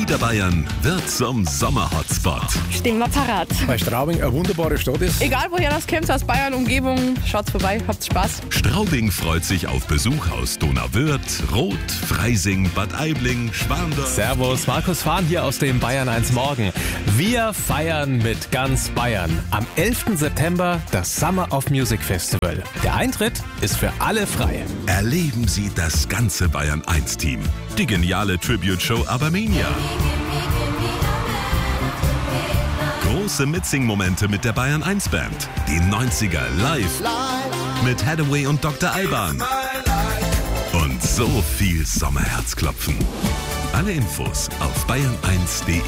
Niederbayern wird zum Sommerhotspot. Stehen wir parat. Weil Straubing eine wunderbare Stadt ist. Egal woher das kommt, aus Bayern, Umgebung, schaut's vorbei, habt Spaß. Straubing freut sich auf Besuch aus Donauwörth, Roth, Freising, Bad Aibling, Schwandorf. Servus, Markus Fahn hier aus dem Bayern 1 Morgen. Wir feiern mit ganz Bayern. Am 11. September das Summer of Music Festival. Der Eintritt ist für alle frei. Erleben Sie das ganze Bayern 1 Team. Die geniale Tribute-Show Abermania. Große Mitsing-Momente mit der Bayern 1 Band. Die 90er live mit Hathaway und Dr. Alban. Und so viel Sommerherzklopfen. Alle Infos auf bayern1.de.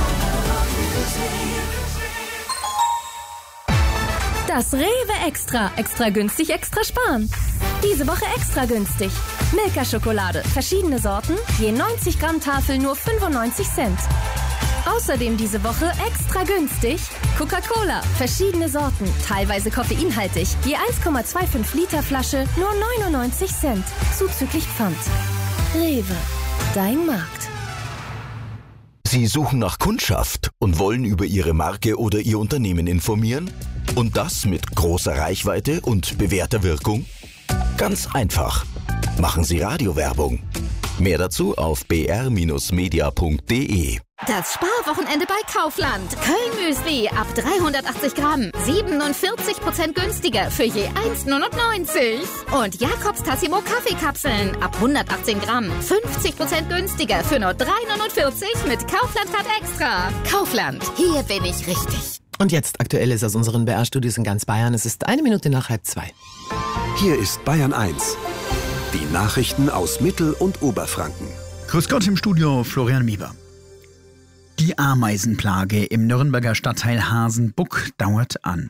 Das Rewe Extra. Extra günstig, extra sparen. Diese Woche extra günstig. Milka-Schokolade. Verschiedene Sorten. Je 90 Gramm Tafel nur 95 Cent. Außerdem diese Woche extra günstig. Coca-Cola. Verschiedene Sorten. Teilweise koffeinhaltig. Je 1,25 Liter Flasche nur 99 Cent. Zuzüglich Pfand. Rewe. Dein Markt. Sie suchen nach Kundschaft und wollen über Ihre Marke oder Ihr Unternehmen informieren? Und das mit großer Reichweite und bewährter Wirkung? Ganz einfach. Machen Sie Radiowerbung. Mehr dazu auf br-media.de. Das Sparwochenende bei Kaufland. Köln-Müsli ab 380 Gramm. 47% günstiger für je 1,99. Und Jakobs Tassimo Kaffeekapseln ab 118 Gramm. 50% günstiger für nur 3,49 mit Kaufland-Card Extra. Kaufland, hier bin ich richtig. Und jetzt Aktuelles aus unseren BR-Studios in ganz Bayern. Es ist 1:01:30. Hier ist Bayern 1. Die Nachrichten aus Mittel- und Oberfranken. Grüß Gott im Studio, Florian Mieber. Die Ameisenplage im Nürnberger Stadtteil Hasenbuck dauert an.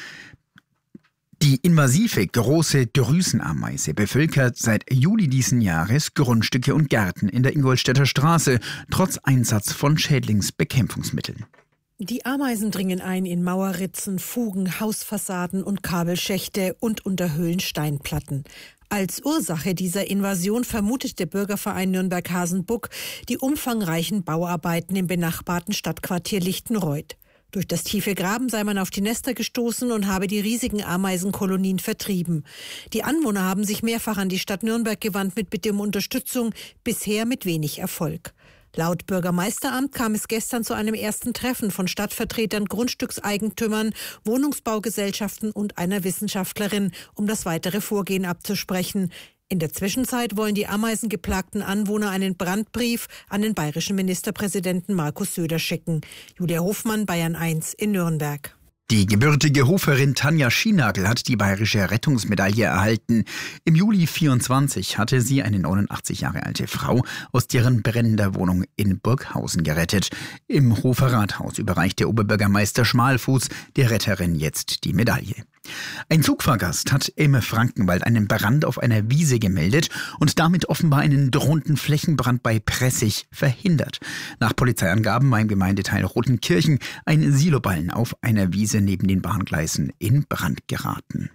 Die invasive große Drüsenameise bevölkert seit Juli diesen Jahres Grundstücke und Gärten in der Ingolstädter Straße, trotz Einsatz von Schädlingsbekämpfungsmitteln. Die Ameisen dringen ein in Mauerritzen, Fugen, Hausfassaden und Kabelschächte und unterhöhlen Steinplatten. Als Ursache dieser Invasion vermutet der Bürgerverein Nürnberg-Hasenbuck die umfangreichen Bauarbeiten im benachbarten Stadtquartier Lichtenreuth. Durch das tiefe Graben sei man auf die Nester gestoßen und habe die riesigen Ameisenkolonien vertrieben. Die Anwohner haben sich mehrfach an die Stadt Nürnberg gewandt mit Bitte um Unterstützung, bisher mit wenig Erfolg. Laut Bürgermeisteramt kam es gestern zu einem ersten Treffen von Stadtvertretern, Grundstückseigentümern, Wohnungsbaugesellschaften und einer Wissenschaftlerin, um das weitere Vorgehen abzusprechen. In der Zwischenzeit wollen die ameisengeplagten Anwohner einen Brandbrief an den bayerischen Ministerpräsidenten Markus Söder schicken. Julia Hofmann, Bayern 1 in Nürnberg. Die gebürtige Hoferin Tanja Schienagel hat die bayerische Rettungsmedaille erhalten. Im Juli 24 hatte sie eine 89 Jahre alte Frau aus deren brennender Wohnung in Burghausen gerettet. Im Hofer Rathaus überreichte Oberbürgermeister Schmalfuß der Retterin jetzt die Medaille. Ein Zugfahrgast hat im Frankenwald einen Brand auf einer Wiese gemeldet und damit offenbar einen drohenden Flächenbrand bei Pressig verhindert. Nach Polizeiangaben war im Gemeindeteil Rotenkirchen ein Siloballen auf einer Wiese neben den Bahngleisen in Brand geraten.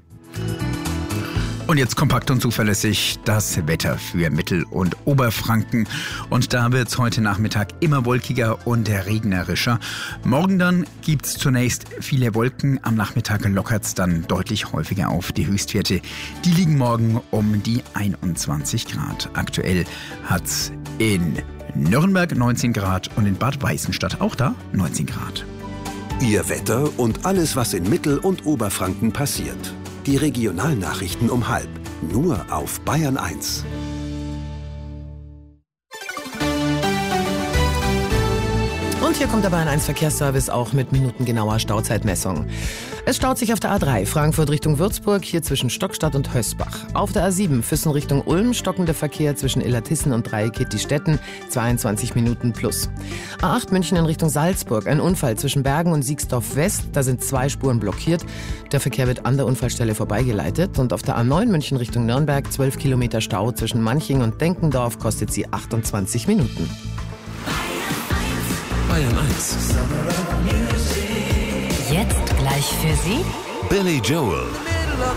Und jetzt kompakt und zuverlässig das Wetter für Mittel- und Oberfranken. Und da wird es heute Nachmittag immer wolkiger und regnerischer. Morgen dann gibt es zunächst viele Wolken. Am Nachmittag lockert es dann deutlich häufiger auf. Die Höchstwerte, die liegen morgen um die 21 Grad. Aktuell hat es in Nürnberg 19 Grad und in Bad Weißenstadt auch da 19 Grad. Ihr Wetter und alles, was in Mittel- und Oberfranken passiert. Die Regionalnachrichten um 12:30. Nur auf Bayern 1. Und hier kommt der Bayern 1 Verkehrsservice auch mit minutengenauer Stauzeitmessung. Es staut sich auf der A3 Frankfurt Richtung Würzburg, hier zwischen Stockstadt und Hösbach. Auf der A7 Füssen Richtung Ulm stockender Verkehr zwischen Illertissen und Dreieckittistetten, 22 Minuten plus. A8 München in Richtung Salzburg, ein Unfall zwischen Bergen und Siegsdorf West, da sind 2 Spuren blockiert. Der Verkehr wird an der Unfallstelle vorbeigeleitet. Und auf der A9 München Richtung Nürnberg 12 Kilometer Stau zwischen Manching und Denkendorf, kostet sie 28 Minuten. Bayern 1. Jetzt gleich für Sie Billy Joel.